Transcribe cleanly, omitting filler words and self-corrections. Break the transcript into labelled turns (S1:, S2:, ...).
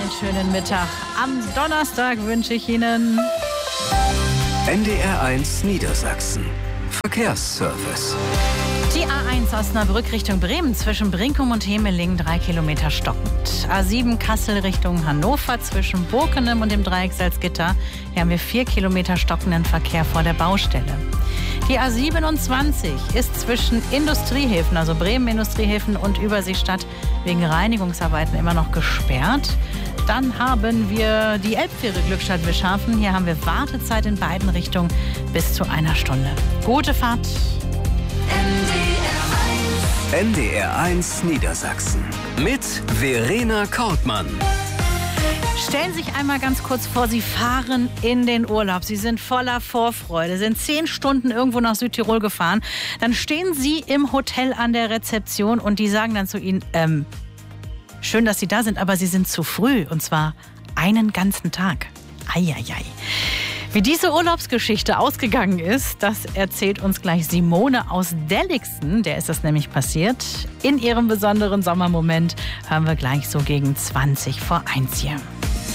S1: einen schönen Mittag. Am Donnerstag wünsche ich Ihnen
S2: NDR1 Niedersachsen. Verkehrsservice.
S1: die A1 Osnabrück Richtung Bremen zwischen Brinkum und Hemeling 3 Kilometer stockend. A7 Kassel Richtung Hannover zwischen Bokenem und dem Dreieck Salzgitter. Hier haben wir 4 Kilometer stockenden Verkehr vor der Baustelle. Die A27 ist zwischen Industriehäfen, also Bremen Industriehäfen und Überseestadt, wegen Reinigungsarbeiten immer noch gesperrt. Dann haben wir die Elbfähre Glückstadt-Wischhafen. Hier haben wir Wartezeit in beiden Richtungen bis zu 1 Stunde. Gute Fahrt.
S2: NDR1 Niedersachsen. Mit Verena Kortmann.
S1: Stellen Sie sich einmal ganz kurz vor, Sie fahren in den Urlaub. Sie sind voller Vorfreude, sind 10 Stunden irgendwo nach Südtirol gefahren. Dann stehen Sie im Hotel an der Rezeption und die sagen dann zu Ihnen, schön, dass Sie da sind, aber Sie sind zu früh. Und zwar einen ganzen Tag. Eieiei. Wie diese Urlaubsgeschichte ausgegangen ist, das erzählt uns gleich Simone aus Delligsen. Der ist das nämlich passiert. In ihrem besonderen Sommermoment hören wir gleich so gegen 20 vor 1 hier.